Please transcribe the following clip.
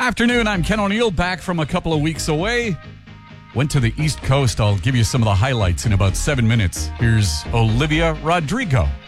Afternoon, I'm Ken O'Neill, back from a couple of weeks away. Went to the East Coast. I'll give you some of the highlights in about 7 minutes. Here's Olivia Rodrigo.